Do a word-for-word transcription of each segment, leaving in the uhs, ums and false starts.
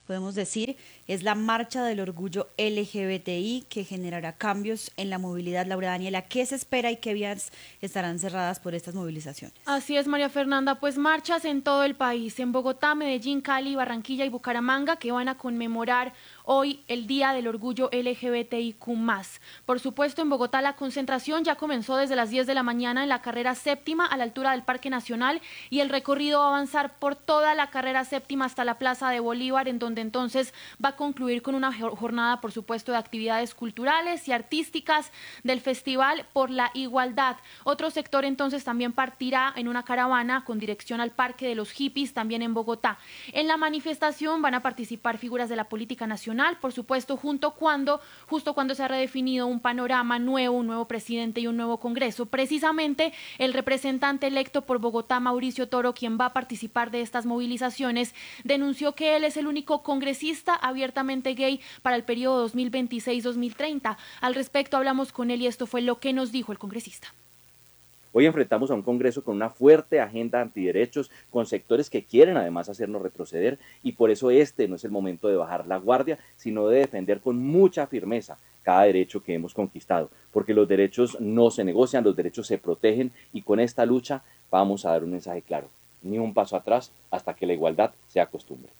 podemos decir, es la Marcha del Orgullo L G B T I que generará cambios en la movilidad. Laura Daniela, ¿qué se espera y qué vías estarán cerradas por estas movilizaciones? Así es, María Fernanda, pues marchas en todo el país, en Bogotá, Medellín, Cali, Barranquilla y Bucaramanga, que van a conmemorar hoy el Día del Orgullo L G B T I Q más. Por supuesto, en Bogotá la concentración ya comenzó desde las diez de la mañana en la carrera séptima a la altura del Parque Nacional y el recorrido va a avanzar por toda la carrera séptima hasta la Plaza de Bolívar, en donde entonces va a concluir con una jornada, por supuesto, de actividades culturales y artísticas del Festival por la Igualdad. Otro sector entonces también partirá en una caravana con dirección al Parque de los Hippies, también en Bogotá. En la manifestación van a participar figuras de la política nacional, por supuesto, junto cuando, justo cuando se ha redefinido un panorama nuevo, un nuevo presidente y un nuevo Congreso. Precisamente el representante electo por Bogotá, Mauricio Toro, quien va a participar de estas movilizaciones, denunció que él es el único congresista abiertamente gay para el periodo dos mil veintiséis dos mil treinta. Al respecto hablamos con él y esto fue lo que nos dijo el congresista. Hoy enfrentamos a un Congreso con una fuerte agenda antiderechos, con sectores que quieren además hacernos retroceder, y por eso este no es el momento de bajar la guardia, sino de defender con mucha firmeza cada derecho que hemos conquistado, porque los derechos no se negocian, los derechos se protegen, y con esta lucha vamos a dar un mensaje claro: ni un paso atrás hasta que la igualdad sea costumbre.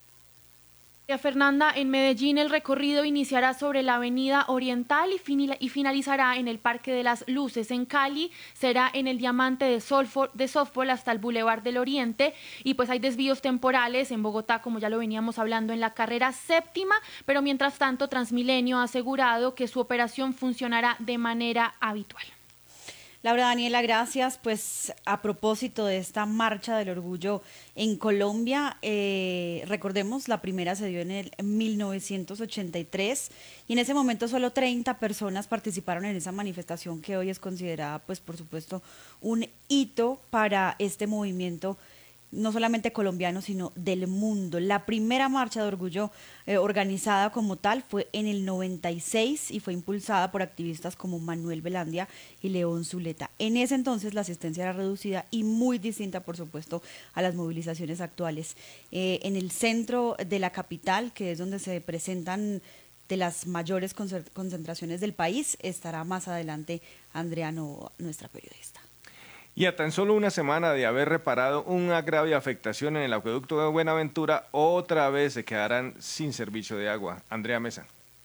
Fernanda, en Medellín el recorrido iniciará sobre la Avenida Oriental y finalizará en el Parque de las Luces. En Cali será en el Diamante de Softball hasta el Boulevard del Oriente, y pues hay desvíos temporales en Bogotá, como ya lo veníamos hablando, en la carrera séptima, pero mientras tanto Transmilenio ha asegurado que su operación funcionará de manera habitual. Laura Daniela, gracias. Pues a propósito de esta marcha del orgullo en Colombia, eh, recordemos, la primera se dio en el mil novecientos ochenta y tres y en ese momento solo treinta personas participaron en esa manifestación que hoy es considerada, pues por supuesto, un hito para este movimiento, no solamente colombiano, sino del mundo. La primera marcha de orgullo eh, organizada como tal fue en el noventa y seis y fue impulsada por activistas como Manuel Velandia y León Zuleta. En ese entonces la asistencia era reducida y muy distinta, por supuesto, a las movilizaciones actuales. Eh, en el centro de la capital, que es donde se presentan de las mayores concentraciones del país, estará más adelante Andrea Novoa, nuestra periodista. Y a tan solo una semana de haber reparado una grave afectación en el acueducto de Buenaventura, otra vez se quedarán sin servicio de agua. Andrea Mesa.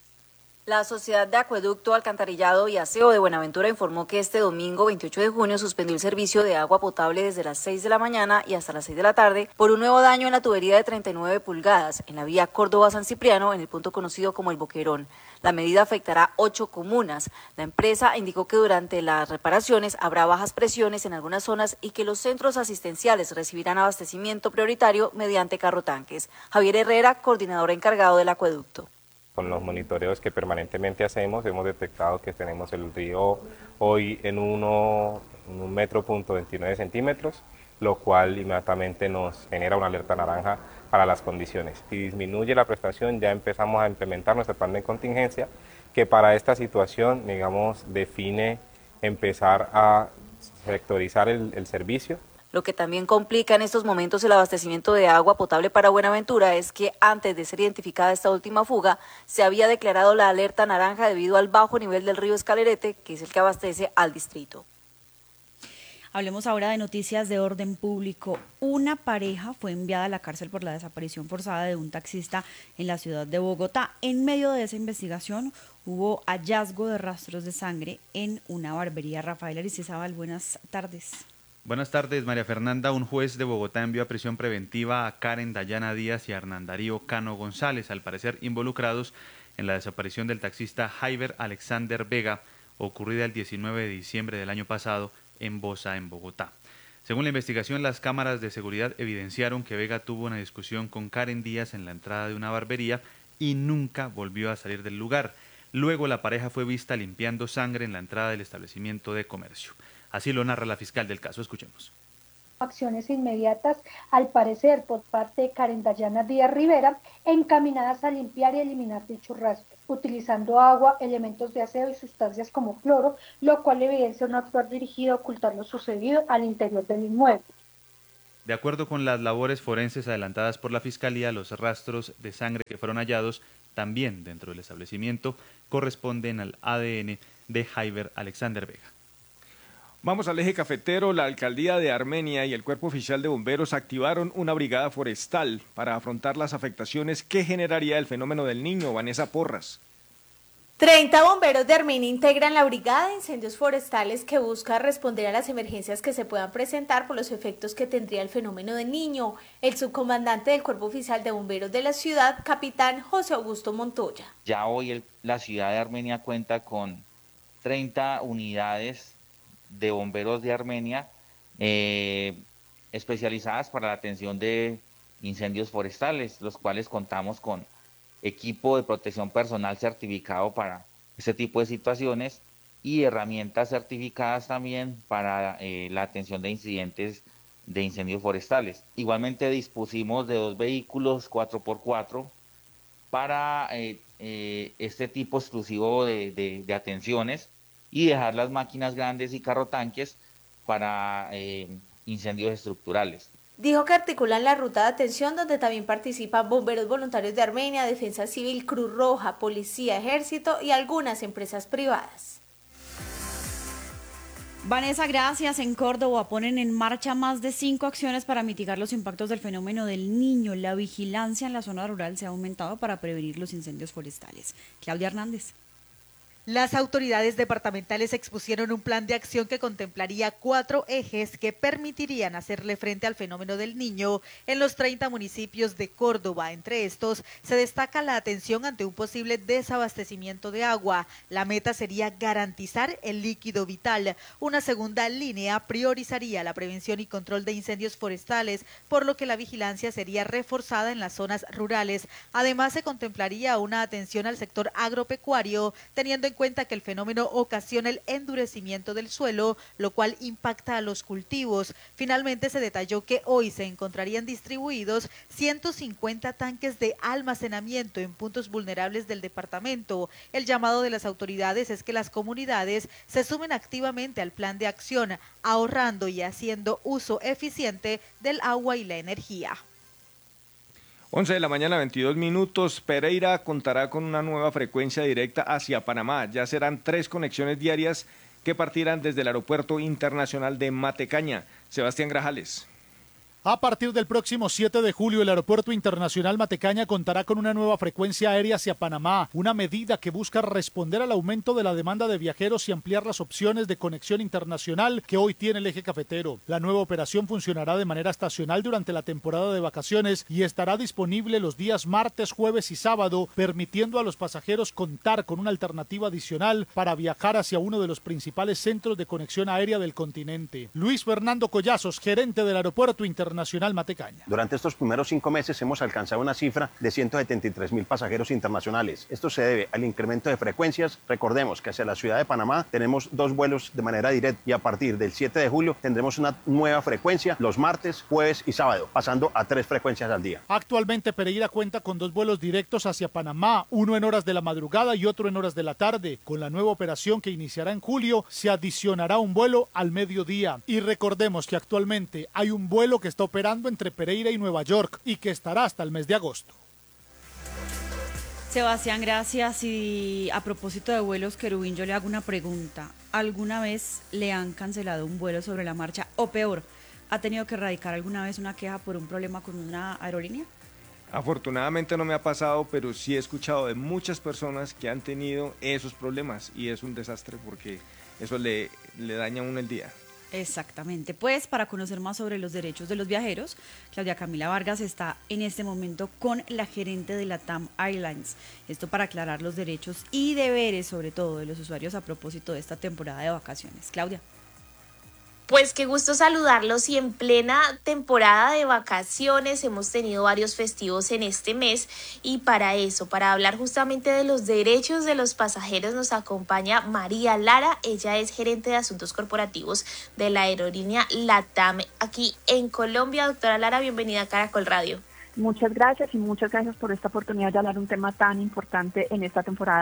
La Sociedad de Acueducto, Alcantarillado y Aseo de Buenaventura informó que este domingo veintiocho de junio suspendió el servicio de agua potable desde las seis de la mañana y hasta las seis de la tarde por un nuevo daño en la tubería de treinta y nueve pulgadas en la vía Córdoba-San Cipriano, en el punto conocido como El Boquerón. La medida afectará ocho comunas. La empresa indicó que durante las reparaciones habrá bajas presiones en algunas zonas y que los centros asistenciales recibirán abastecimiento prioritario mediante carrotanques. Javier Herrera, coordinador encargado del acueducto. Con los monitoreos que permanentemente hacemos, hemos detectado que tenemos el río hoy en uno, en un metro punto veintinueve centímetros, lo cual inmediatamente nos genera una alerta naranja para las condiciones. Si disminuye la prestación, ya empezamos a implementar nuestro plan de contingencia, que para esta situación, digamos, define empezar a sectorizar el, el servicio. Lo que también complica en estos momentos el abastecimiento de agua potable para Buenaventura es que antes de ser identificada esta última fuga, se había declarado la alerta naranja debido al bajo nivel del río Escalerete, que es el que abastece al distrito. Hablemos ahora de noticias de orden público. Una pareja fue enviada a la cárcel por la desaparición forzada de un taxista en la ciudad de Bogotá. En medio de esa investigación hubo hallazgo de rastros de sangre en una barbería. Rafael Aristizábal, buenas tardes. Buenas tardes, María Fernanda. Un juez de Bogotá envió a prisión preventiva a Karen Dayana Díaz y a Hernán Darío Cano González, al parecer involucrados en la desaparición del taxista Jaiber Alexander Vega, ocurrida el diecinueve de diciembre del año pasado en Bosa, en Bogotá. Según la investigación, las cámaras de seguridad evidenciaron que Vega tuvo una discusión con Karen Díaz en la entrada de una barbería y nunca volvió a salir del lugar. Luego la pareja fue vista limpiando sangre en la entrada del establecimiento de comercio. Así lo narra la fiscal del caso. Escuchemos. Acciones inmediatas, al parecer por parte de Karen Dayana Díaz Rivera, encaminadas a limpiar y eliminar dichos rastros, utilizando agua, elementos de aseo y sustancias como cloro, lo cual evidencia un actuar dirigido a ocultar lo sucedido al interior del inmueble. De acuerdo con las labores forenses adelantadas por la Fiscalía, los rastros de sangre que fueron hallados también dentro del establecimiento corresponden al A D N de Jaiber Alexander Vega. Vamos al eje cafetero. La alcaldía de Armenia y el Cuerpo Oficial de Bomberos activaron una brigada forestal para afrontar las afectaciones que generaría el fenómeno del Niño. Vanessa Porras. treinta bomberos de Armenia integran la Brigada de Incendios Forestales que busca responder a las emergencias que se puedan presentar por los efectos que tendría el fenómeno del Niño. El subcomandante del Cuerpo Oficial de Bomberos de la ciudad, capitán José Augusto Montoya. Ya hoy el, la ciudad de Armenia cuenta con treinta unidades de bomberos de Armenia eh, especializadas para la atención de incendios forestales, los cuales contamos con equipo de protección personal certificado para este tipo de situaciones y herramientas certificadas también para eh, la atención de incidentes de incendios forestales. Igualmente dispusimos de dos vehículos cuatro por cuatro para eh, eh, este tipo exclusivo de, de, de atenciones y dejar las máquinas grandes y carrotanques para eh, incendios estructurales. Dijo que articulan la ruta de atención donde también participan bomberos voluntarios de Armenia, Defensa Civil, Cruz Roja, Policía, Ejército y algunas empresas privadas. Vanessa, gracias. En Córdoba ponen en marcha más de cinco acciones para mitigar los impactos del fenómeno del Niño. La vigilancia en la zona rural se ha aumentado para prevenir los incendios forestales. Claudia Hernández. Las autoridades departamentales expusieron un plan de acción que contemplaría cuatro ejes que permitirían hacerle frente al fenómeno del Niño en los treinta municipios de Córdoba. Entre estos se destaca la atención ante un posible desabastecimiento de agua. La meta sería garantizar el líquido vital. Una segunda línea priorizaría la prevención y control de incendios forestales, por lo que la vigilancia sería reforzada en las zonas rurales. Además, se contemplaría una atención al sector agropecuario, teniendo en cuenta que el fenómeno ocasiona el endurecimiento del suelo, lo cual impacta a los cultivos. Finalmente se detalló que hoy se encontrarían distribuidos ciento cincuenta tanques de almacenamiento en puntos vulnerables del departamento. El llamado de las autoridades es que las comunidades se sumen activamente al plan de acción, ahorrando y haciendo uso eficiente del agua y la energía. once de la mañana, veintidós minutos. Pereira contará con una nueva frecuencia directa hacia Panamá. Ya serán tres conexiones diarias que partirán desde el Aeropuerto Internacional de Matecaña. Sebastián Grajales. A partir del próximo siete de julio, el Aeropuerto Internacional Matecaña contará con una nueva frecuencia aérea hacia Panamá, una medida que busca responder al aumento de la demanda de viajeros y ampliar las opciones de conexión internacional que hoy tiene el eje cafetero. La nueva operación funcionará de manera estacional durante la temporada de vacaciones y estará disponible los días martes, jueves y sábado, permitiendo a los pasajeros contar con una alternativa adicional para viajar hacia uno de los principales centros de conexión aérea del continente. Luis Fernando Collazos, gerente del Aeropuerto Internacional Nacional Matecaña. Durante estos primeros cinco meses hemos alcanzado una cifra de ciento setenta y tres mil pasajeros internacionales. Esto se debe al incremento de frecuencias. Recordemos que hacia la ciudad de Panamá tenemos dos vuelos de manera directa y a partir del siete de julio tendremos una nueva frecuencia los martes, jueves y sábado, pasando a tres frecuencias al día. Actualmente Pereira cuenta con dos vuelos directos hacia Panamá, uno en horas de la madrugada y otro en horas de la tarde. Con la nueva operación que iniciará en julio, se adicionará un vuelo al mediodía. Y recordemos que actualmente hay un vuelo que está operando entre Pereira y Nueva York y que estará hasta el mes de agosto. Sebastián, gracias. Y a propósito de vuelos, Querubín, yo le hago una pregunta. ¿Alguna vez le han cancelado un vuelo sobre la marcha? O peor, ¿ha tenido que erradicar alguna vez una queja por un problema con una aerolínea? Afortunadamente no me ha pasado, pero sí he escuchado de muchas personas que han tenido esos problemas y es un desastre porque eso le, le daña a uno el día. Exactamente, pues para conocer más sobre los derechos de los viajeros, Claudia Camila Vargas está en este momento con la gerente de LATAM Airlines. Esto para aclarar los derechos y deberes sobre todo de los usuarios a propósito de esta temporada de vacaciones. Claudia. Pues qué gusto saludarlos y en plena temporada de vacaciones hemos tenido varios festivos en este mes y para eso, para hablar justamente de los derechos de los pasajeros nos acompaña María Lara, ella es gerente de asuntos corporativos de la aerolínea LATAM aquí en Colombia. Doctora Lara, bienvenida a Caracol Radio. Muchas gracias y muchas gracias por esta oportunidad de hablar un tema tan importante en esta temporada alta.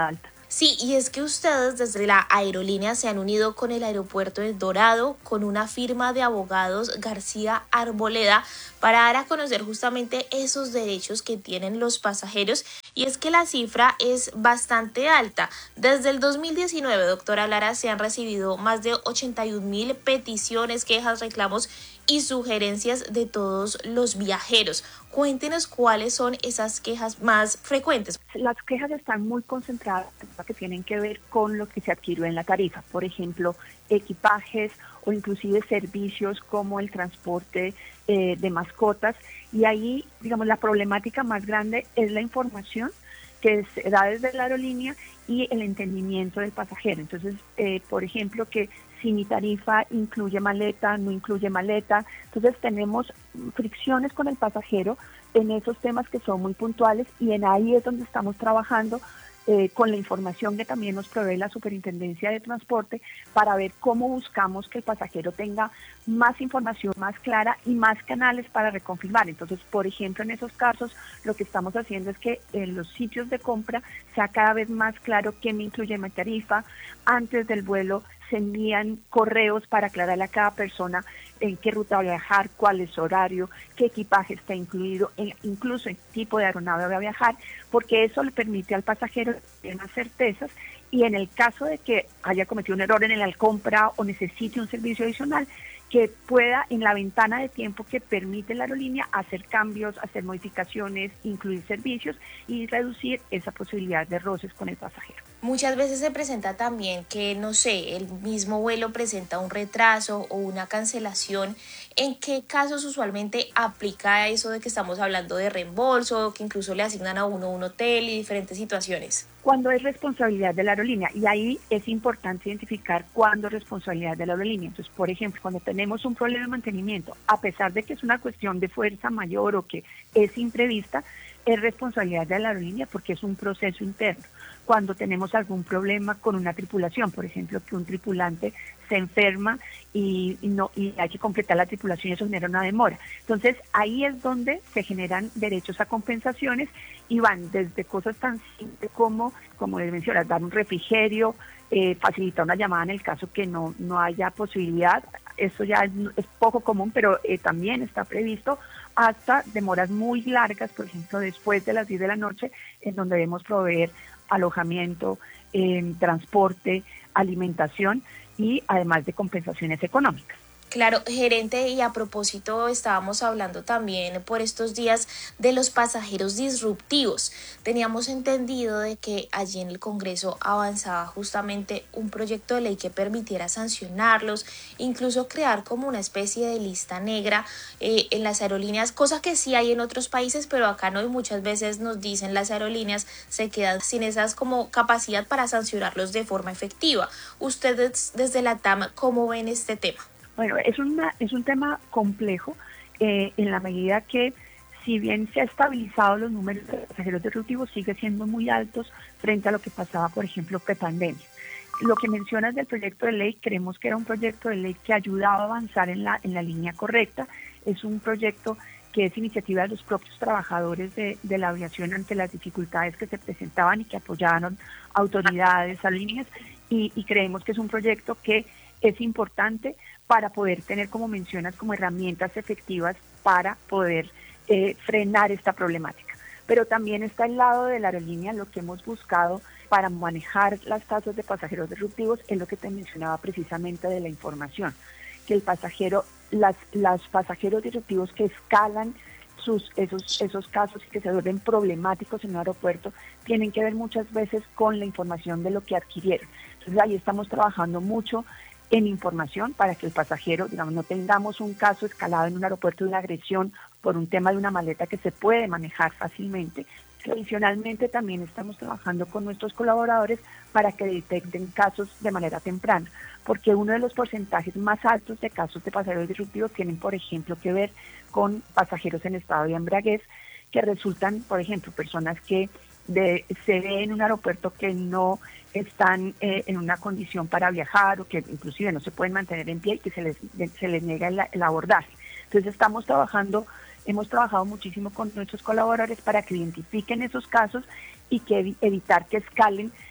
Sí, y es que ustedes desde la aerolínea se han unido con el aeropuerto de Dorado, con una firma de abogados García Arboleda, para dar a conocer justamente esos derechos que tienen los pasajeros. Y es que la cifra es bastante alta. Desde el dos mil diecinueve, doctora Lara, se han recibido más de ochenta y un mil peticiones, quejas, reclamos y sugerencias de todos los viajeros. Cuéntenos cuáles son esas quejas más frecuentes. Las quejas están muy concentradas en lo que tienen que ver con lo que se adquirió en la tarifa, por ejemplo, equipajes o inclusive servicios como el transporte eh, de mascotas, y ahí, digamos, la problemática más grande es la información que se da desde la aerolínea y el entendimiento del pasajero. Entonces, eh, por ejemplo, que si mi tarifa incluye maleta, no incluye maleta. Entonces tenemos fricciones con el pasajero en esos temas que son muy puntuales, y en ahí es donde estamos trabajando eh, con la información que también nos provee la Superintendencia de Transporte, para ver cómo buscamos que el pasajero tenga más información más clara y más canales para reconfirmar. Entonces, por ejemplo, en esos casos lo que estamos haciendo es que en los sitios de compra sea cada vez más claro qué me incluye mi tarifa. Antes del vuelo se envían correos para aclararle a cada persona en qué ruta va a viajar, cuál es su horario, qué equipaje está incluido, en, incluso en qué tipo de aeronave va a viajar, porque eso le permite al pasajero tener más certezas, y en el caso de que haya cometido un error en la compra o necesite un servicio adicional, que pueda, en la ventana de tiempo que permite la aerolínea, hacer cambios, hacer modificaciones, incluir servicios y reducir esa posibilidad de roces con el pasajero. Muchas veces se presenta también que, no sé, el mismo vuelo presenta un retraso o una cancelación. ¿En qué casos usualmente aplica eso de que estamos hablando de reembolso, que incluso le asignan a uno un hotel y diferentes situaciones? Cuando es responsabilidad de la aerolínea, y ahí es importante identificar cuándo es responsabilidad de la aerolínea. Entonces, por ejemplo, cuando tenemos un problema de mantenimiento, a pesar de que es una cuestión de fuerza mayor o que es imprevista, es responsabilidad de la aerolínea porque es un proceso interno. Cuando tenemos algún problema con una tripulación, por ejemplo, que un tripulante se enferma y, y, no, y hay que completar la tripulación y eso genera una demora. Entonces, ahí es donde se generan derechos a compensaciones, y van desde cosas tan simples como, como les mencionas, dar un refrigerio, eh, facilitar una llamada en el caso que no, no haya posibilidad. Eso ya es, es poco común, pero eh, también está previsto, hasta demoras muy largas, por ejemplo, después de las diez de la noche, en donde debemos proveer alojamiento, eh, transporte, alimentación y además de compensaciones económicas. Claro, gerente, y a propósito, estábamos hablando también por estos días de los pasajeros disruptivos. Teníamos entendido de que allí en el Congreso avanzaba justamente un proyecto de ley que permitiera sancionarlos, incluso crear como una especie de lista negra eh, en las aerolíneas, cosa que sí hay en otros países, pero acá no, y muchas veces nos dicen las aerolíneas se quedan sin esas como capacidad para sancionarlos de forma efectiva. Ustedes desde la T A M, ¿cómo ven este tema? Bueno, es, una, es un tema complejo eh, en la medida que, si bien se ha estabilizado los números de pasajeros disruptivos, sigue siendo muy altos frente a lo que pasaba, por ejemplo, pre-pandemia. Lo que mencionas del proyecto de ley, creemos que era un proyecto de ley que ayudaba a avanzar en la, en la línea correcta. Es un proyecto que es iniciativa de los propios trabajadores de, de la aviación ante las dificultades que se presentaban y que apoyaron autoridades, aerolíneas, y, y creemos que es un proyecto que es importante para poder tener, como mencionas, como herramientas efectivas para poder eh, frenar esta problemática. Pero también está el lado de la aerolínea. Lo que hemos buscado para manejar las tasas de pasajeros disruptivos es lo que te mencionaba precisamente de la información, que el pasajero, las, las pasajeros disruptivos que escalan sus, esos, esos casos y que se vuelven problemáticos en un aeropuerto, tienen que ver muchas veces con la información de lo que adquirieron. Entonces ahí estamos trabajando mucho en información para que el pasajero, digamos, no tengamos un caso escalado en un aeropuerto de una agresión por un tema de una maleta que se puede manejar fácilmente. Adicionalmente, también estamos trabajando con nuestros colaboradores para que detecten casos de manera temprana, porque uno de los porcentajes más altos de casos de pasajeros disruptivos tienen, por ejemplo, que ver con pasajeros en estado de embriaguez, que resultan, por ejemplo, personas que de, se ven en un aeropuerto que no están eh, en una condición para viajar, o que inclusive no se pueden mantener en pie y que se les, se les niega el, el abordaje. Entonces estamos trabajando, hemos trabajado muchísimo con nuestros colaboradores para que identifiquen esos casos y que evitar que escalen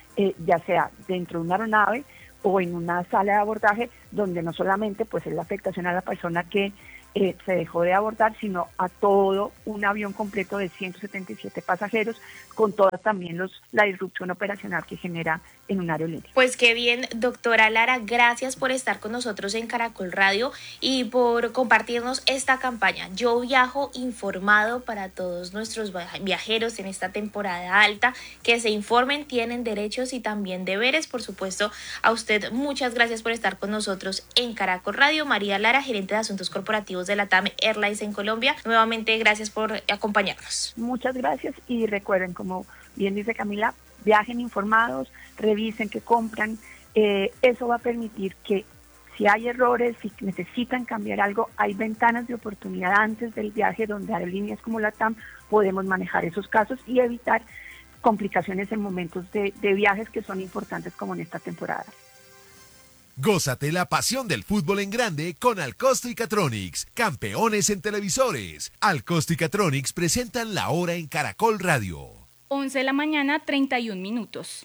eh, ya sea dentro de una aeronave o en una sala de abordaje, donde no solamente pues es la afectación a la persona que eh, se dejó de abordar, sino a todo un avión completo de ciento setenta y siete pasajeros, con todas también los la disrupción operacional que genera en un aerolínea. Pues qué bien, doctora Lara, gracias por estar con nosotros en Caracol Radio y por compartirnos esta campaña. Yo viajo informado para todos nuestros viajeros en esta temporada alta, que se informen, tienen derechos y también deberes. Por supuesto, a usted muchas gracias por estar con nosotros en Caracol Radio. María Lara, gerente de Asuntos Corporativos de LATAM Airlines en Colombia, nuevamente gracias por acompañarnos. Muchas gracias y recuerden, como bien dice Camila, viajen informados, revisen qué compran, eh, eso va a permitir que si hay errores, si necesitan cambiar algo, hay ventanas de oportunidad antes del viaje donde aerolíneas como LATAM podemos manejar esos casos y evitar complicaciones en momentos de, de viajes que son importantes como en esta temporada. Gózate la pasión del fútbol en grande con Alcosto y Catronics, campeones en televisores. Alcosto y Catronics presentan la hora en Caracol Radio. once de la mañana, treinta y un minutos.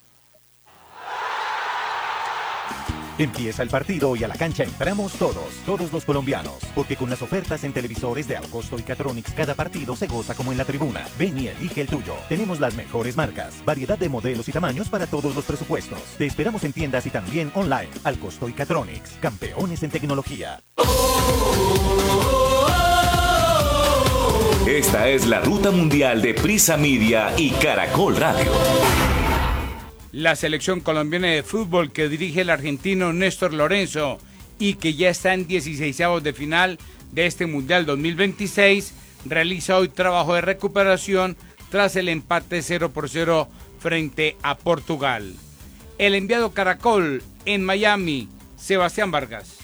Empieza el partido y a la cancha entramos todos, todos los colombianos, porque con las ofertas en televisores de Alcosto y Catronics cada partido se goza como en la tribuna. Ven y elige el tuyo. Tenemos las mejores marcas, variedad de modelos y tamaños para todos los presupuestos. Te esperamos en tiendas y también online. Alcosto y Catronics, campeones en tecnología. Esta es la ruta mundial de Prisa Media y Caracol Radio. La selección colombiana de fútbol que dirige el argentino Néstor Lorenzo y que ya está en dieciseisavos de final de este Mundial dos mil veintiséis, realiza hoy trabajo de recuperación tras el empate cero por cero frente a Portugal. El enviado Caracol en Miami, Sebastián Vargas.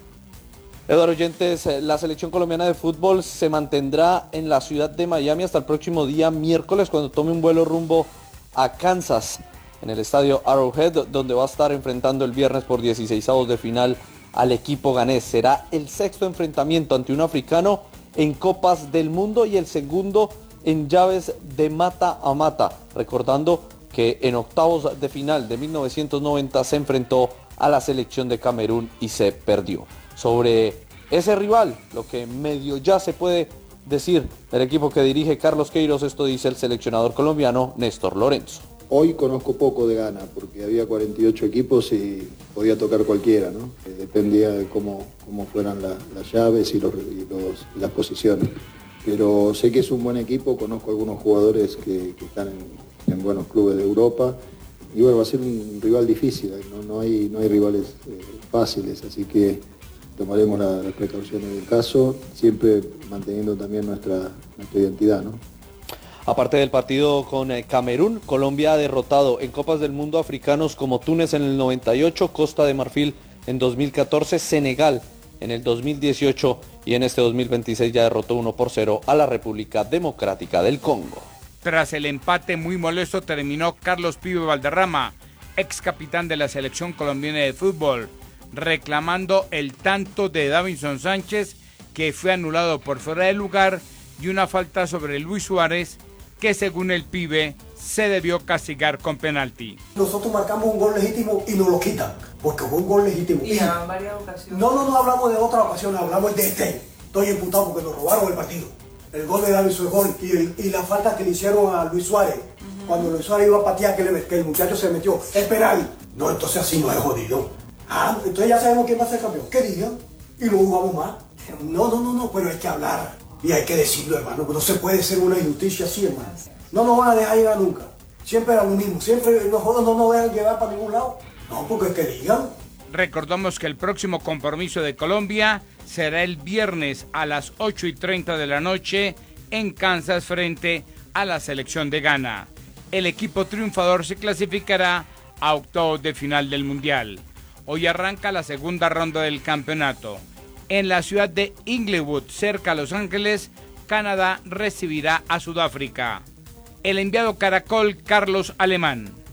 Eduardo Oyentes, la selección colombiana de fútbol se mantendrá en la ciudad de Miami hasta el próximo día miércoles, cuando tome un vuelo rumbo a Kansas, en el estadio Arrowhead, donde va a estar enfrentando el viernes por dieciseisavos de final al equipo ganés. Será el sexto enfrentamiento ante un africano en Copas del Mundo y el segundo en llaves de mata a mata, recordando que en octavos de final de mil novecientos noventa se enfrentó a la selección de Camerún y se perdió. Sobre ese rival, lo que medio ya se puede decir del equipo que dirige Carlos Queiroz, esto dice el seleccionador colombiano Néstor Lorenzo. Hoy conozco poco de Ghana porque había cuarenta y ocho equipos y podía tocar cualquiera, ¿no? Eh, dependía de cómo, cómo fueran la, las llaves y, los, y, los, y las posiciones. Pero sé que es un buen equipo, conozco algunos jugadores que, que están en, en buenos clubes de Europa y bueno, va a ser un rival difícil, no, no, hay, no hay rivales eh, fáciles, así que tomaremos la, las precauciones del caso, siempre manteniendo también nuestra, nuestra identidad, ¿no? Aparte del partido con Camerún, Colombia ha derrotado en Copas del Mundo africanos como Túnez en el noventa y ocho, Costa de Marfil en dos mil catorce, Senegal en el dos mil dieciocho y en este dos mil veintiséis ya derrotó uno por cero a la República Democrática del Congo. Tras el empate muy molesto terminó Carlos Pibe Valderrama, ex capitán de la selección colombiana de fútbol, reclamando el tanto de Davinson Sánchez que fue anulado por fuera de lugar y una falta sobre Luis Suárez que según el Pibe se debió castigar con penalti. Nosotros marcamos un gol legítimo y nos lo quitan, porque fue un gol legítimo. Y en varias ocasiones. No, no, no hablamos de otras ocasiones, hablamos de este. Estoy imputado porque nos robaron el partido. El gol de Davinson gol y, el, y la falta que le hicieron a Luis Suárez. Uh-huh. Cuando Luis Suárez iba a patear, que, le, que el muchacho se metió. Es penal. No, entonces así no es jodido. Ah, entonces ya sabemos quién va a ser campeón. ¿Qué digan? Y no jugamos más. No, no, no, no, pero hay que hablar. Y hay que decirlo, hermano, que no se puede ser una injusticia así, hermano. No nos van a dejar llegar nunca. Siempre era lo mismo. Siempre nosotros no nos dejan llevar para ningún lado. No, porque que digan. Recordamos que el próximo compromiso de Colombia será el viernes a las ocho y treinta de la noche en Kansas frente a la selección de Ghana. El equipo triunfador se clasificará a octavos de final del Mundial. Hoy arranca la segunda ronda del campeonato. En la ciudad de Inglewood, cerca a Los Ángeles, Canadá recibirá a Sudáfrica. El enviado Caracol, Carlos Alemán.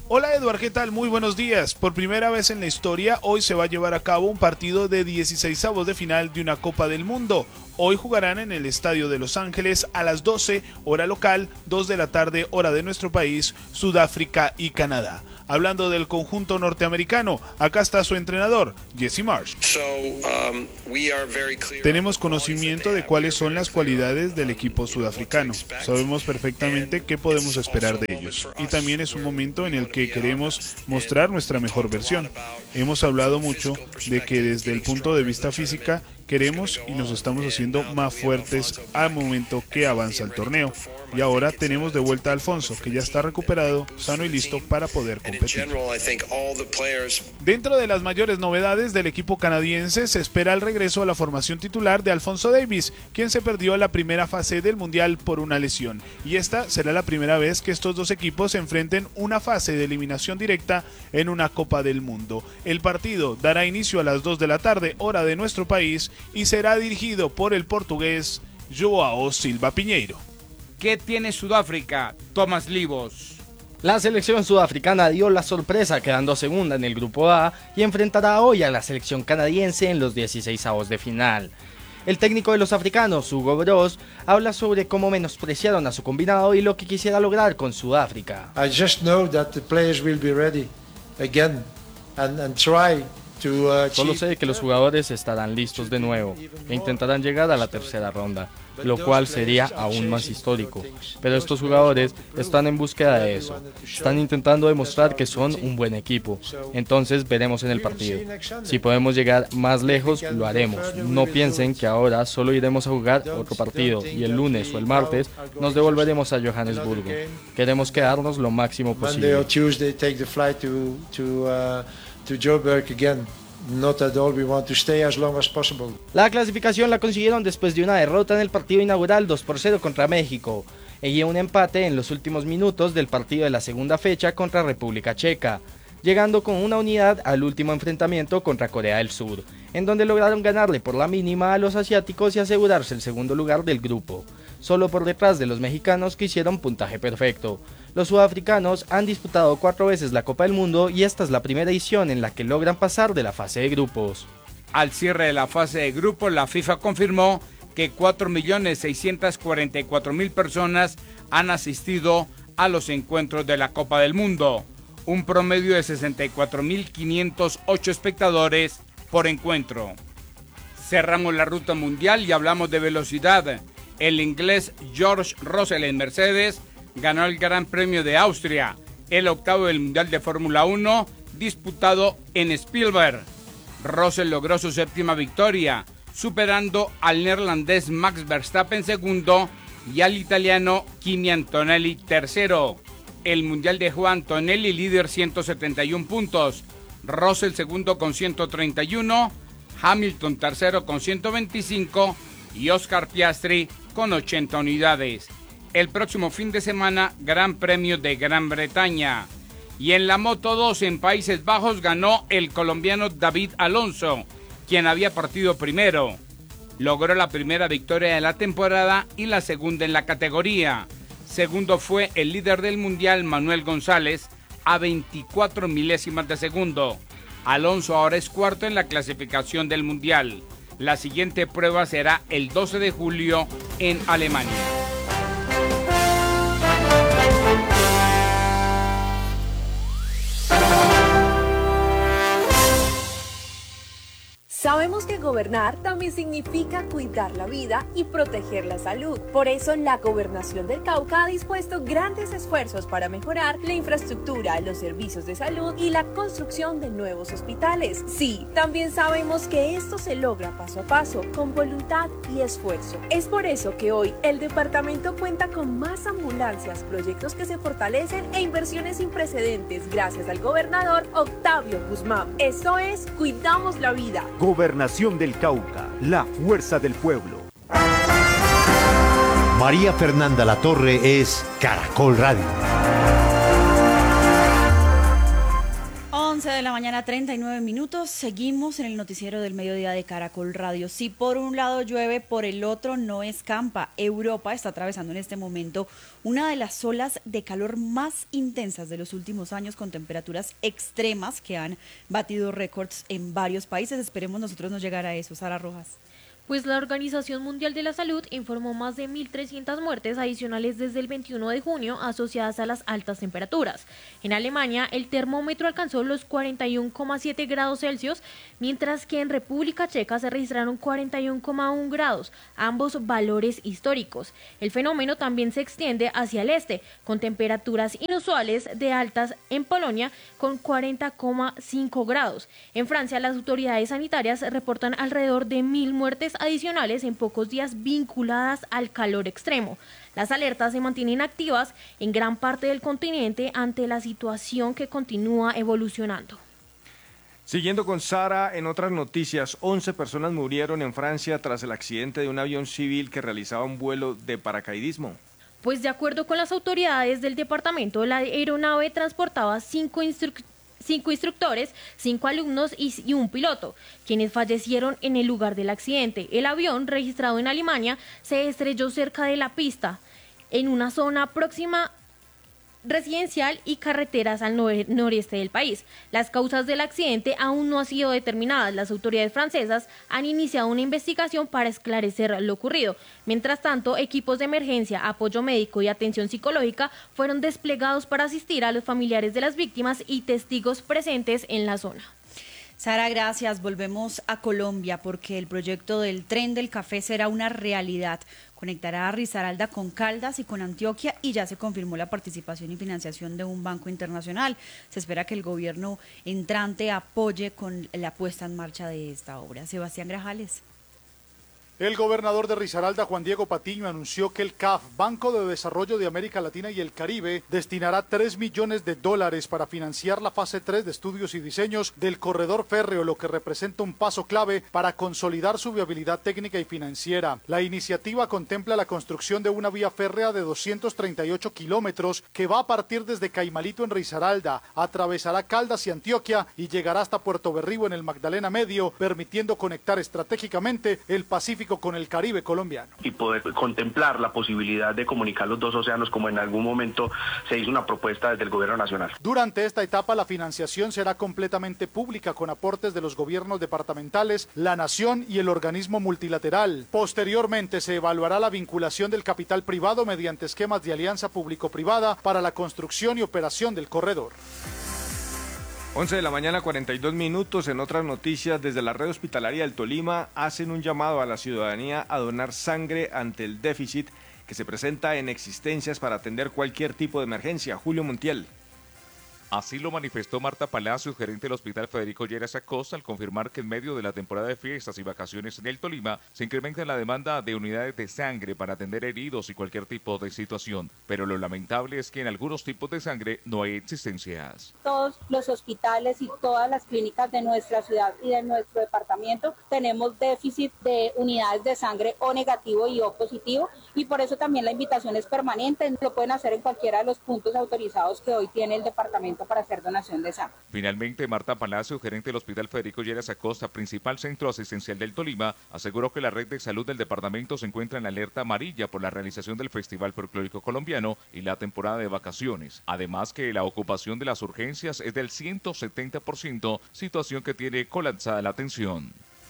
Hola Eduard, ¿qué tal? Muy buenos días. Por primera vez en la historia, hoy se va a llevar a cabo un partido de dieciseisavos de final de una Copa del Mundo. Hoy jugarán en el Estadio de Los Ángeles a las doce, hora local, dos de la tarde, hora de nuestro país, Sudáfrica y Canadá. Hablando del conjunto norteamericano, acá está su entrenador, Jesse Marsh. So, um, we are very clear. Tenemos conocimiento de cuáles son las cualidades del equipo sudafricano. Sabemos perfectamente qué podemos esperar de ellos. Y también es un momento en el que queremos mostrar nuestra mejor versión. Hemos hablado mucho de que desde el punto de vista física queremos y nos estamos haciendo más fuertes al momento que avanza el torneo. Y ahora tenemos de vuelta a Alfonso, que ya está recuperado, sano y listo para poder competir. Dentro de las mayores novedades del equipo canadiense, se espera el regreso a la formación titular de Alfonso Davies, quien se perdió la primera fase del Mundial por una lesión. Y esta será la primera vez que estos dos equipos se enfrenten una fase de eliminación directa en una Copa del Mundo. El partido dará inicio a las dos de la tarde, hora de nuestro país, y será dirigido por el portugués Joao Silva Piñeiro. ¿Qué tiene Sudáfrica? Tomás Livos. La selección sudafricana dio la sorpresa quedando segunda en el grupo A y enfrentará hoy a la selección canadiense en los dieciseisavos de final. El técnico de los africanos, Hugo Broos, habla sobre cómo menospreciaron a su combinado y lo que quisiera lograr con Sudáfrica. I just know that the players will be ready again and, and try. Solo sé que los jugadores estarán listos de nuevo e intentarán llegar a la tercera ronda, lo cual sería aún más histórico. Pero estos jugadores están en búsqueda de eso, están intentando demostrar que son un buen equipo. Entonces veremos en el partido. Si podemos llegar más lejos, lo haremos. No piensen que ahora solo iremos a jugar otro partido y el lunes o el martes nos devolveremos a Johannesburgo. Queremos quedarnos lo máximo posible. To Joburg again. Not at all, we want to stay as long as possible. La clasificación la consiguieron después de una derrota en el partido inaugural dos por cero contra México y un empate en los últimos minutos del partido de la segunda fecha contra República Checa, llegando con una unidad al último enfrentamiento contra Corea del Sur, en donde lograron ganarle por la mínima a los asiáticos y asegurarse el segundo lugar del grupo, solo por detrás de los mexicanos que hicieron puntaje perfecto. Los sudafricanos han disputado cuatro veces la Copa del Mundo y esta es la primera edición en la que logran pasar de la fase de grupos. Al cierre de la fase de grupos, la FIFA confirmó que cuatro millones seiscientos cuarenta y cuatro mil personas han asistido a los encuentros de la Copa del Mundo, un promedio de sesenta y cuatro mil quinientos ocho espectadores por encuentro. Cerramos la ruta mundial y hablamos de velocidad. El inglés George Russell en Mercedes ganó el Gran Premio de Austria, el octavo del Mundial de Fórmula uno, disputado en Spielberg. Russell logró su séptima victoria, superando al neerlandés Max Verstappen segundo y al italiano Kimi Antonelli tercero. El Mundial dejó a Antonelli líder ciento setenta y uno puntos, Russell segundo con ciento treinta y uno, Hamilton tercero con ciento veinticinco y Oscar Piastri con ochenta unidades. El próximo fin de semana, Gran Premio de Gran Bretaña. Y en la Moto dos en Países Bajos ganó el colombiano David Alonso, quien había partido primero. Logró la primera victoria de la temporada y la segunda en la categoría. Segundo fue el líder del mundial, Manuel González, a veinticuatro milésimas de segundo. Alonso ahora es cuarto en la clasificación del mundial. La siguiente prueba será el doce de julio en Alemania. Sabemos que gobernar también significa cuidar la vida y proteger la salud. Por eso, la Gobernación del Cauca ha dispuesto grandes esfuerzos para mejorar la infraestructura, los servicios de salud y la construcción de nuevos hospitales. Sí, también sabemos que esto se logra paso a paso, con voluntad y esfuerzo. Es por eso que hoy el departamento cuenta con más ambulancias, proyectos que se fortalecen e inversiones sin precedentes gracias al gobernador Octavio Guzmán. Esto es Cuidamos la Vida. Gobernación del Cauca, la fuerza del pueblo. María Fernanda Latorre es Caracol Radio. once de la mañana, treinta y nueve minutos. Seguimos en el noticiero del mediodía de Caracol Radio. Si por un lado llueve, por el otro no escampa. Europa está atravesando en este momento una de las olas de calor más intensas de los últimos años, con temperaturas extremas que han batido récords en varios países. Esperemos nosotros no llegar a eso. Sara Rojas. Pues la Organización Mundial de la Salud informó más de mil trescientas muertes adicionales desde el veintiuno de junio asociadas a las altas temperaturas. En Alemania, el termómetro alcanzó los cuarenta y uno coma siete grados Celsius, mientras que en República Checa se registraron cuarenta y uno coma uno grados, ambos valores históricos. El fenómeno también se extiende hacia el este, con temperaturas inusuales de altas en Polonia con cuarenta coma cinco grados. En Francia, las autoridades sanitarias reportan alrededor de mil muertes adicionales en pocos días vinculadas al calor extremo. Las alertas se mantienen activas en gran parte del continente ante la situación que continúa evolucionando. Siguiendo con Sara, en otras noticias, once personas murieron en Francia tras el accidente de un avión civil que realizaba un vuelo de paracaidismo. Pues de acuerdo con las autoridades del departamento, la aeronave transportaba cinco instructores cinco instructores, cinco alumnos y, y un piloto, quienes fallecieron en el lugar del accidente. El avión, registrado en Alemania, se estrelló cerca de la pista, en una zona próxima residencial y carreteras al nor- noreste del país. Las causas del accidente aún no han sido determinadas. Las autoridades francesas han iniciado una investigación para esclarecer lo ocurrido. Mientras tanto, equipos de emergencia, apoyo médico y atención psicológica fueron desplegados para asistir a los familiares de las víctimas y testigos presentes en la zona. Sara, gracias. Volvemos a Colombia porque el proyecto del Tren del Café será una realidad. Conectará a Risaralda con Caldas y con Antioquia y ya se confirmó la participación y financiación de un banco internacional. Se espera que el gobierno entrante apoye con la puesta en marcha de esta obra. Sebastián Grajales. El gobernador de Risaralda, Juan Diego Patiño, anunció que el C A F, Banco de Desarrollo de América Latina y el Caribe, destinará tres millones de dólares para financiar la fase tres de estudios y diseños del corredor férreo, lo que representa un paso clave para consolidar su viabilidad técnica y financiera. La iniciativa contempla la construcción de una vía férrea de doscientos treinta y ocho kilómetros que va a partir desde Caimalito en Risaralda, atravesará Caldas y Antioquia y llegará hasta Puerto Berrío en el Magdalena Medio, permitiendo conectar estratégicamente el Pacífico con el Caribe colombiano. Y poder contemplar la posibilidad de comunicar los dos océanos, como en algún momento se hizo una propuesta desde el gobierno nacional. Durante esta etapa la financiación será completamente pública con aportes de los gobiernos departamentales, la nación y el organismo multilateral. Posteriormente se evaluará la vinculación del capital privado mediante esquemas de alianza público-privada para la construcción y operación del corredor. once de la mañana, cuarenta y dos minutos. En otras noticias, desde la red hospitalaria del Tolima hacen un llamado a la ciudadanía a donar sangre ante el déficit que se presenta en existencias para atender cualquier tipo de emergencia. Julio Montiel. Así lo manifestó Marta Palacios, gerente del Hospital Federico Lleras Acosta, al confirmar que en medio de la temporada de fiestas y vacaciones en el Tolima se incrementa la demanda de unidades de sangre para atender heridos y cualquier tipo de situación. Pero lo lamentable es que en algunos tipos de sangre no hay existencias. Todos los hospitales y todas las clínicas de nuestra ciudad y de nuestro departamento tenemos déficit de unidades de sangre O negativo y O positivo, y por eso también la invitación es permanente. Lo pueden hacer en cualquiera de los puntos autorizados que hoy tiene el departamento para hacer donación de sangre. Finalmente, Marta Palacio, gerente del Hospital Federico Lleras Acosta, principal centro asistencial del Tolima, aseguró que la red de salud del departamento se encuentra en alerta amarilla por la realización del Festival Folclórico Colombiano y la temporada de vacaciones. Además, que la ocupación de las urgencias es del ciento setenta por ciento, situación que tiene colapsada la atención.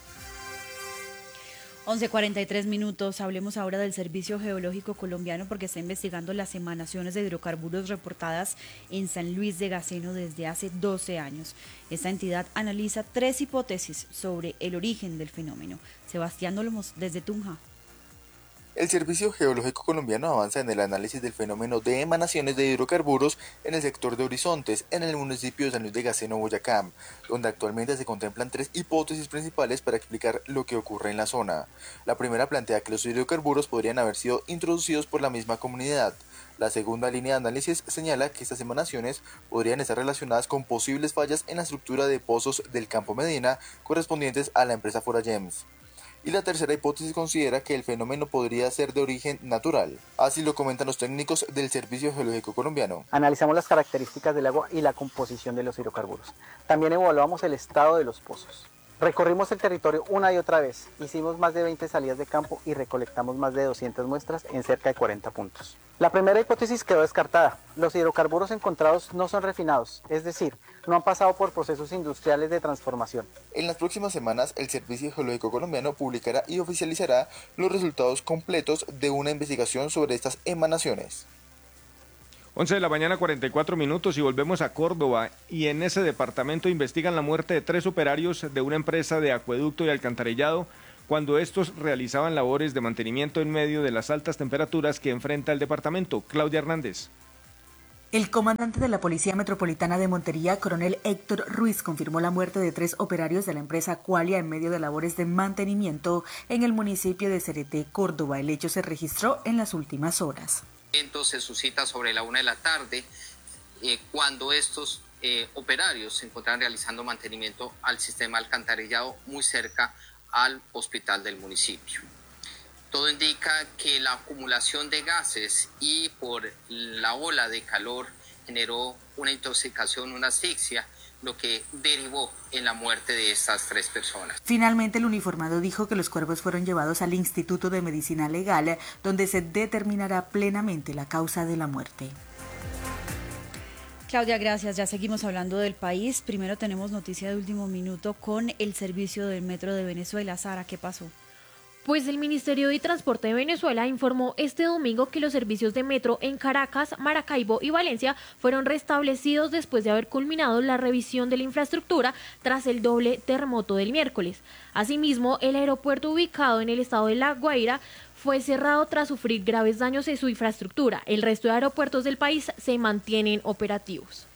once cuarenta y tres minutos. Hablemos ahora del Servicio Geológico Colombiano porque está investigando las emanaciones de hidrocarburos reportadas en San Luis de Gaceno desde hace doce años. Esta entidad analiza tres hipótesis sobre el origen del fenómeno. Sebastián Olmos, desde Tunja. El Servicio Geológico Colombiano avanza en el análisis del fenómeno de emanaciones de hidrocarburos en el sector de Horizontes, en el municipio de San Luis de Gaceno, Boyacá, donde actualmente se contemplan tres hipótesis principales para explicar lo que ocurre en la zona. La primera plantea que los hidrocarburos podrían haber sido introducidos por la misma comunidad. La segunda línea de análisis señala que estas emanaciones podrían estar relacionadas con posibles fallas en la estructura de pozos del Campo Medina correspondientes a la empresa Foragems. y la tercera hipótesis considera que el fenómeno podría ser de origen natural. Así lo comentan los técnicos del Servicio Geológico Colombiano. Analizamos las características del agua y la composición de los hidrocarburos. También evaluamos el estado de los pozos. Recorrimos el territorio una y otra vez, hicimos más de veinte salidas de campo y recolectamos más de doscientas muestras en cerca de cuarenta puntos. La primera hipótesis quedó descartada. Los hidrocarburos encontrados no son refinados, es decir, no han pasado por procesos industriales de transformación. En las próximas semanas, el Servicio Geológico Colombiano publicará y oficializará los resultados completos de una investigación sobre estas emanaciones. once de la mañana, cuarenta y cuatro minutos, y volvemos a Córdoba, y en ese departamento investigan la muerte de tres operarios de una empresa de acueducto y alcantarillado cuando estos realizaban labores de mantenimiento en medio de las altas temperaturas que enfrenta el departamento. Claudia Hernández. El comandante de la Policía Metropolitana de Montería, coronel Héctor Ruiz, confirmó la muerte de tres operarios de la empresa Qualia en medio de labores de mantenimiento en el municipio de Cereté, Córdoba. El hecho se registró en las últimas horas. Se suscita sobre la una de la tarde eh, cuando estos eh, operarios se encuentran realizando mantenimiento al sistema alcantarillado muy cerca al hospital del municipio. Todo indica que la acumulación de gases y por la ola de calor generó una intoxicación, una asfixia, lo que derivó en la muerte de estas tres personas. Finalmente, el uniformado dijo que los cuerpos fueron llevados al Instituto de Medicina Legal, donde se determinará plenamente la causa de la muerte. Claudia, gracias. Ya seguimos hablando del país. Primero tenemos noticia de último minuto con el servicio del Metro de Venezuela. Sara, ¿qué pasó? Pues el Ministerio de Transporte de Venezuela informó este domingo que los servicios de metro en Caracas, Maracaibo y Valencia fueron restablecidos después de haber culminado la revisión de la infraestructura tras el doble terremoto del miércoles. Asimismo, el aeropuerto ubicado en el estado de La Guaira fue cerrado tras sufrir graves daños en su infraestructura. El resto de aeropuertos del país se mantienen operativos.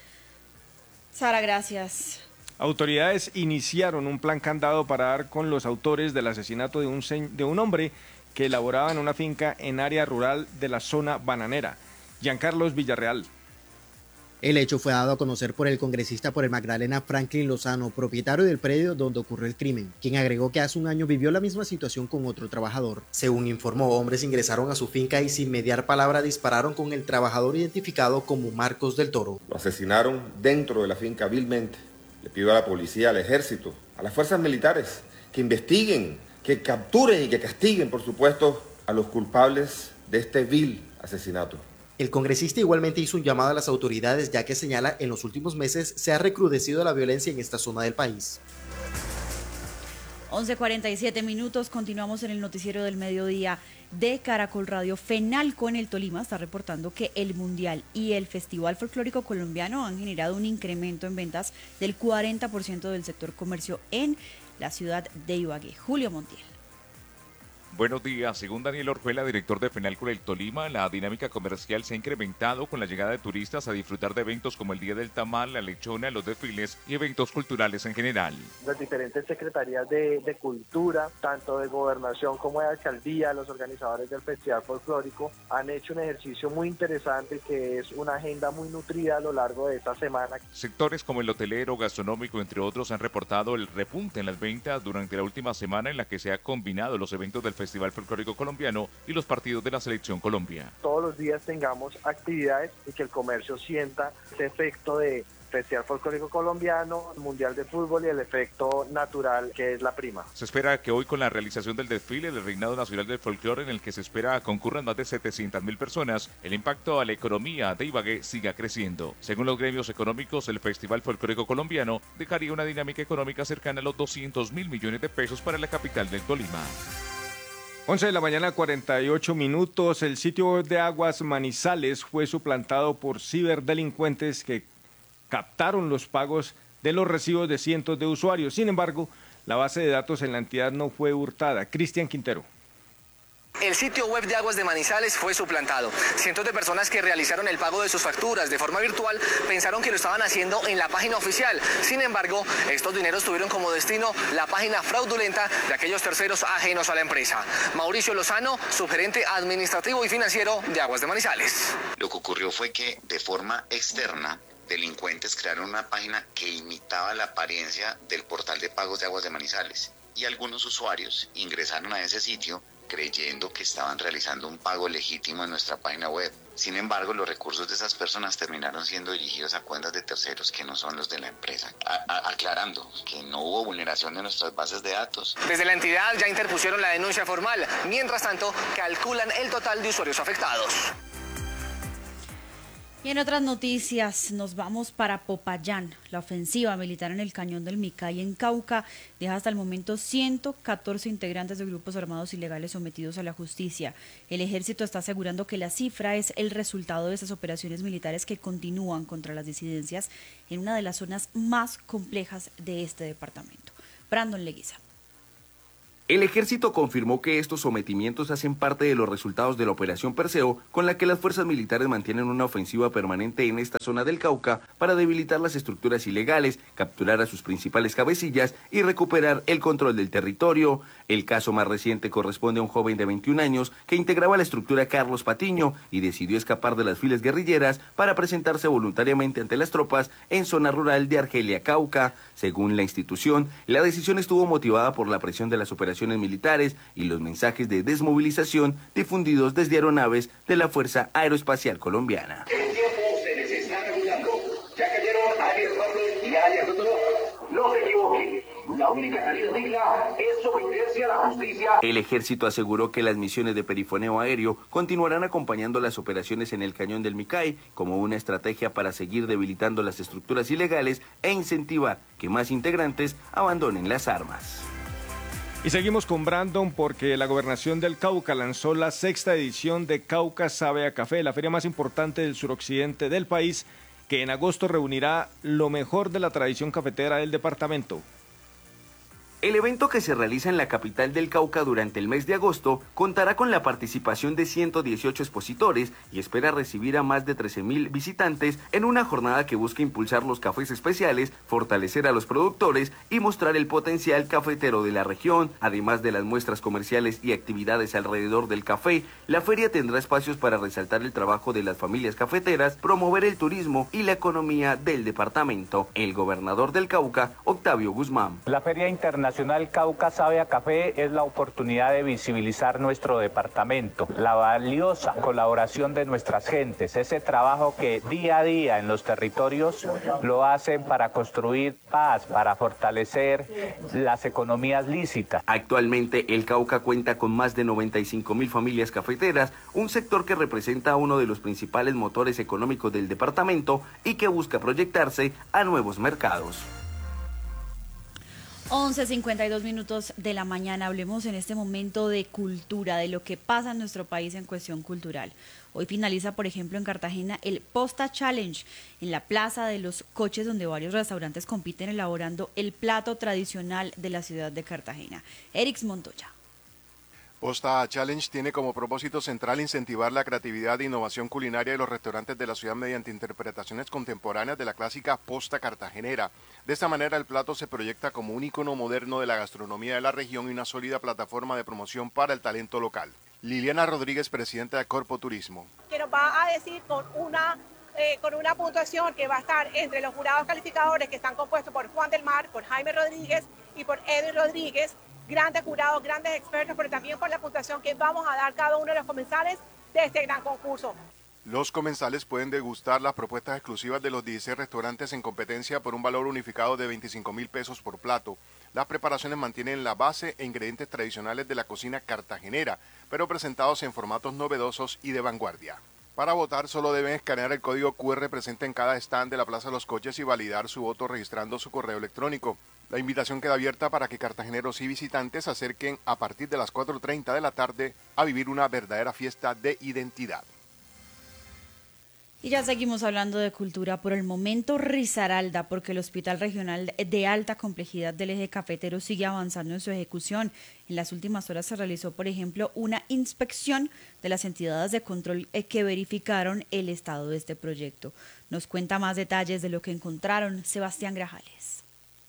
Sara, gracias. Autoridades iniciaron un plan candado para dar con los autores del asesinato de un, de un hombre que laboraba en una finca en área rural de la zona bananera. Giancarlos Villarreal. El hecho fue dado a conocer por el congresista por el Magdalena Franklin Lozano, propietario del predio donde ocurrió el crimen, quien agregó que hace un año vivió la misma situación con otro trabajador. Según informó, hombres ingresaron a su finca y sin mediar palabra dispararon con el trabajador identificado como Marcos del Toro. Lo asesinaron dentro de la finca vilmente. Le pido a la policía, al ejército, a las fuerzas militares que investiguen, que capturen y que castiguen, por supuesto, a los culpables de este vil asesinato. El congresista igualmente hizo un llamado a las autoridades, ya que señala en los últimos meses se ha recrudecido la violencia en esta zona del país. once cuarenta y siete minutos, continuamos en el noticiero del mediodía de Caracol Radio. FENALCO en el Tolima está reportando que el Mundial y el Festival Folclórico Colombiano han generado un incremento en ventas del cuarenta por ciento del sector comercio en la ciudad de Ibagué. Julio Montiel. Buenos días. Según Daniel Orjuela, director de FENALCO del Tolima, la dinámica comercial se ha incrementado con la llegada de turistas a disfrutar de eventos como el Día del Tamal, la Lechona, los desfiles y eventos culturales en general. Las diferentes secretarías de, de cultura, tanto de gobernación como de alcaldía, los organizadores del Festival Folclórico, han hecho un ejercicio muy interesante que es una agenda muy nutrida a lo largo de esta semana. Sectores como el hotelero, gastronómico, entre otros, han reportado el repunte en las ventas durante la última semana en la que se han combinado los eventos del Festival Festival Folclórico Colombiano y los partidos de la Selección Colombia. Todos los días tengamos actividades y que el comercio sienta ese efecto de Festival Folclórico Colombiano, Mundial de Fútbol y el efecto natural que es la prima. Se espera que hoy, con la realización del desfile del Reinado Nacional del Folclore, en el que se espera concurran más de setecientas mil personas, el impacto a la economía de Ibagué siga creciendo. Según los gremios económicos, el Festival Folclórico Colombiano dejaría una dinámica económica cercana a los doscientos mil millones de pesos para la capital del Tolima. once de la mañana, cuarenta y ocho minutos. El sitio web de Aguas Manizales fue suplantado por ciberdelincuentes que captaron los pagos de los recibos de cientos de usuarios. Sin embargo, la base de datos en la entidad no fue hurtada. Cristian Quintero. El sitio web de Aguas de Manizales fue suplantado. Cientos de personas que realizaron el pago de sus facturas de forma virtual pensaron que lo estaban haciendo en la página oficial. Sin embargo, estos dineros tuvieron como destino la página fraudulenta de aquellos terceros ajenos a la empresa. Mauricio Lozano, subgerente administrativo y financiero de Aguas de Manizales. Lo que ocurrió fue que de forma externa, delincuentes crearon una página que imitaba la apariencia del portal de pagos de Aguas de Manizales. y algunos usuarios ingresaron a ese sitio creyendo que estaban realizando un pago legítimo en nuestra página web. Sin embargo, los recursos de esas personas terminaron siendo dirigidos a cuentas de terceros que no son los de la empresa. A- a- aclarando que no hubo vulneración de nuestras bases de datos. Desde la entidad ya interpusieron la denuncia formal. Mientras tanto, calculan el total de usuarios afectados. Y en otras noticias nos vamos para Popayán. La ofensiva militar en el cañón del Micay en Cauca deja hasta el momento ciento catorce integrantes de grupos armados ilegales sometidos a la justicia. El ejército está asegurando que la cifra es el resultado de esas operaciones militares que continúan contra las disidencias en una de las zonas más complejas de este departamento. Brandon Leguiza. El ejército confirmó que estos sometimientos hacen parte de los resultados de la Operación Perseo, con la que las fuerzas militares mantienen una ofensiva permanente en esta zona del Cauca para debilitar las estructuras ilegales, capturar a sus principales cabecillas y recuperar el control del territorio. El caso más reciente corresponde a un joven de veintiún años que integraba la estructura Carlos Patiño y decidió escapar de las filas guerrilleras para presentarse voluntariamente ante las tropas en zona rural de Argelia, Cauca. Según la institución, la decisión estuvo motivada por la presión de las operaciones militares y los mensajes de desmovilización difundidos desde aeronaves de la Fuerza Aeroespacial Colombiana. El tiempo se les está regulando. Ya cayeron alias López y alias Otto. No se equivoquen. La única salida digna es someterse a la justicia. El ejército aseguró que las misiones de perifoneo aéreo continuarán acompañando las operaciones en el cañón del Micay como una estrategia para seguir debilitando las estructuras ilegales e incentivar que más integrantes abandonen las armas. Y seguimos con Brandon porque la Gobernación del Cauca lanzó la sexta edición de Cauca Sabe a Café, la feria más importante del suroccidente del país, que en agosto reunirá lo mejor de la tradición cafetera del departamento. El evento, que se realiza en la capital del Cauca durante el mes de agosto, contará con la participación de ciento dieciocho expositores y espera recibir a más de trece mil visitantes en una jornada que busca impulsar los cafés especiales, fortalecer a los productores y mostrar el potencial cafetero de la región. Además de las muestras comerciales y actividades alrededor del café, la feria tendrá espacios para resaltar el trabajo de las familias cafeteras, promover el turismo y la economía del departamento. El gobernador del Cauca, Octavio Guzmán. La Feria Internacional Nacional Cauca Sabe a Café es la oportunidad de visibilizar nuestro departamento, la valiosa colaboración de nuestras gentes, ese trabajo que día a día en los territorios lo hacen para construir paz, para fortalecer las economías lícitas. Actualmente el Cauca cuenta con más de noventa y cinco mil familias cafeteras, un sector que representa uno de los principales motores económicos del departamento y que busca proyectarse a nuevos mercados. once cincuenta y dos minutos de la mañana. Hablemos en este momento de cultura, de lo que pasa en nuestro país en cuestión cultural. Hoy finaliza, por ejemplo, en Cartagena el Posta Challenge, en la Plaza de los Coches, donde varios restaurantes compiten elaborando el plato tradicional de la ciudad de Cartagena. Erix Montoya. Posta Challenge tiene como propósito central incentivar la creatividad e innovación culinaria de los restaurantes de la ciudad mediante interpretaciones contemporáneas de la clásica posta cartagenera. De esta manera, el plato se proyecta como un ícono moderno de la gastronomía de la región y una sólida plataforma de promoción para el talento local. Liliana Rodríguez, presidenta de Corpo Turismo. Que nos va a decir con una, eh, con una puntuación que va a estar entre los jurados calificadores, que están compuestos por Juan del Mar, por Jaime Rodríguez y por Edwin Rodríguez, grandes jurados, grandes expertos, pero también por la puntuación que vamos a dar cada uno de los comensales de este gran concurso. Los comensales pueden degustar las propuestas exclusivas de los dieciséis restaurantes en competencia por un valor unificado de veinticinco mil pesos por plato. Las preparaciones mantienen la base e ingredientes tradicionales de la cocina cartagenera, pero presentados en formatos novedosos y de vanguardia. Para votar solo deben escanear el código cu erre presente en cada stand de la Plaza de los Coches y validar su voto registrando su correo electrónico. La invitación queda abierta para que cartageneros y visitantes se acerquen a partir de las cuatro y treinta de la tarde a vivir una verdadera fiesta de identidad. Y ya seguimos hablando de cultura. Por el momento, Risaralda, porque el Hospital Regional de Alta Complejidad del Eje Cafetero sigue avanzando en su ejecución. En las últimas horas se realizó, por ejemplo, una inspección de las entidades de control que verificaron el estado de este proyecto. Nos cuenta más detalles de lo que encontraron Sebastián Grajales.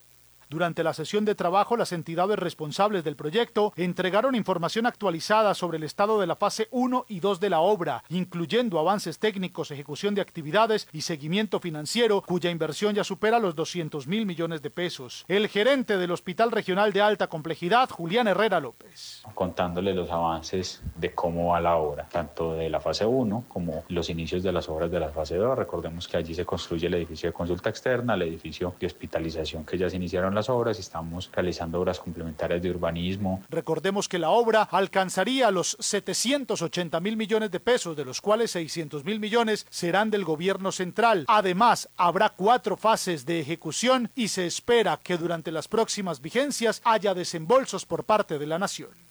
Durante la sesión de trabajo, las entidades responsables del proyecto entregaron información actualizada sobre el estado de la fase uno y dos de la obra, incluyendo avances técnicos, ejecución de actividades y seguimiento financiero, cuya inversión ya supera los doscientos mil millones de pesos. El gerente del Hospital Regional de Alta Complejidad, Julián Herrera López. Contándole los avances de cómo va la obra, tanto de la fase uno como los inicios de las obras de la fase dos. Recordemos que allí se construye el edificio de consulta externa, el edificio de hospitalización que ya se iniciaron las obras y estamos realizando obras complementarias de urbanismo. Recordemos que la obra alcanzaría los setecientos ochenta mil millones de pesos, de los cuales seiscientos mil millones serán del gobierno central. Además, habrá cuatro fases de ejecución y se espera que durante las próximas vigencias haya desembolsos por parte de la nación.